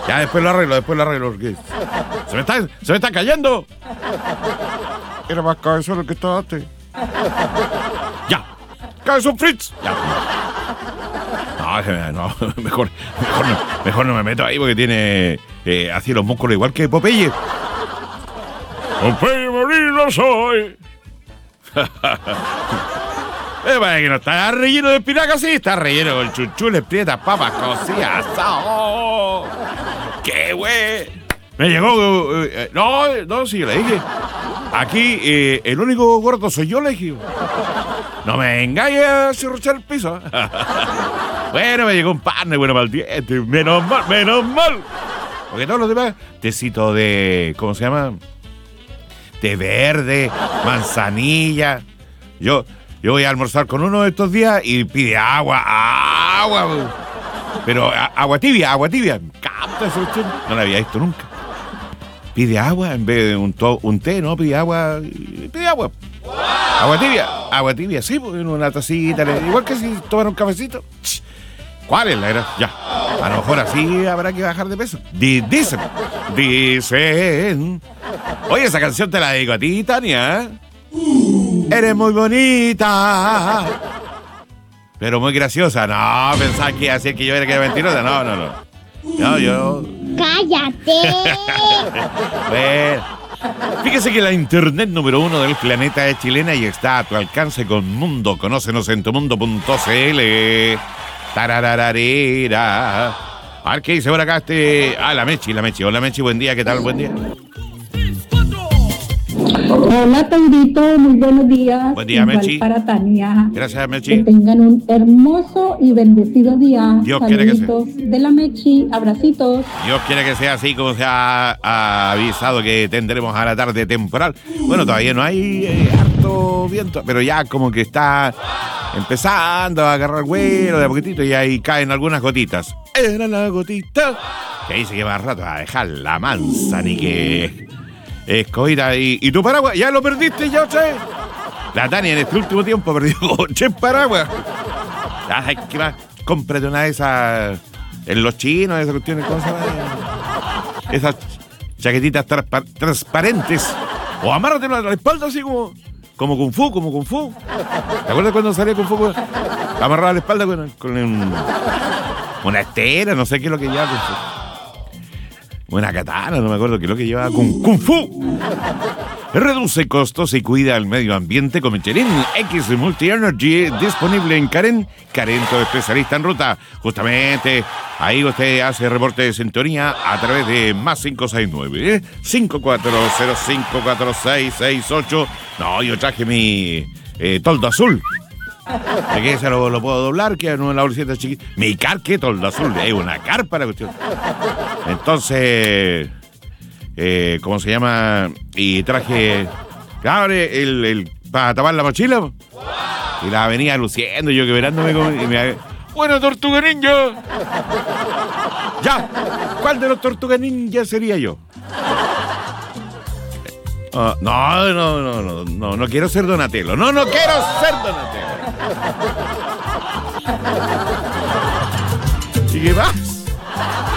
Ya, después lo arreglo, porque se me está cayendo. Era más cabezón el que estaba antes. Ya, cabezón Fritz. Ya. No, mejor no me meto ahí porque tiene así los músculos igual que Popeye. Popeye Marino soy. Para que no está relleno de espinaca, sí, está relleno con chuchules, prietas, papas cocidas. ¡Oh! ¡Qué güey! Me llegó. No, sí, le dije. Aquí el único gordo soy yo, le dije. No me engañes a cerruchar el piso. Bueno, me llegó un pan de bueno para el diente. Menos mal. Porque todos los demás, tecito de. ¿Cómo se llama? Té verde, manzanilla. Yo voy a almorzar con uno de estos días y pide agua. Pero agua tibia. Capta esa cuestión. No la había visto nunca. Pide agua en vez de un té, ¿no? Pide agua. ¡Wow! Agua tibia, sí, porque en una tacita. Igual que si toman un cafecito. ¿Cuál es la era? Ya. A lo mejor así habrá que bajar de peso. Dicen. Oye, esa canción te la dedico a ti, Tania. Eres muy bonita. Pero muy graciosa. No, pensaba que iba a decir que yo era mentirosa. No, yo... ¡Cállate! Bueno, fíjese que la internet número 1 del planeta es chilena y está a tu alcance con Mundo. Conócenos en tumundo.cl. Tararararera. A ver qué dice por acá la Mechi. Hola, Mechi, buen día, ¿qué tal? Buen día. Hola, Taurito, muy buenos días. Buen día, Mechi. Para Tania. Gracias, Mechi. Que tengan un hermoso y bendecido día. Dios quiere que sea. De la Mechi, abracitos. Dios quiere que sea así como se ha avisado que tendremos a la tarde temporal. Bueno, todavía no hay harto viento, pero ya como que está empezando a agarrar vuelo de a poquitito y ahí caen algunas gotitas. Era la gotita que dice que más rato va a dejar la mansa ni que... Escogida y tu paraguas, ya lo perdiste, ya, che. La Tania en este último tiempo perdió 8 paraguas. Ay, ¿qué más? Cómprate una de esas en los chinos, esas cuestiones, ¿cómo se llama? Esas chaquetitas transparentes. O amárratelo a la espalda así como Kung Fu. ¿Te acuerdas cuando salía Kung Fu? Amarrado a la espalda con una estera, no sé qué es lo que lleva. Una katana, no me acuerdo qué es lo que lleva Kung Fu. Reduce costos y cuida el medio ambiente con Michelin X Multi Energy, disponible en Karen, tu especialista en ruta. Justamente ahí usted hace reporte de sintonía a través de más 569 54054668. No, yo traje mi toldo azul. ¿De qué se lo puedo doblar? Que no es la bolsita chiquita. Mi carque toldo azul, es una carpa la cuestión. Entonces, ¿cómo se llama? Y traje, claro, el para tapar la mochila. Y la venía luciendo, yo quebrándome y me... ¡Bueno, Tortuga Ninja! Ya, ¿cuál de los Tortugas Ninja sería yo? No quiero ser Donatello. No quiero ser Donatello. ¿Y qué más?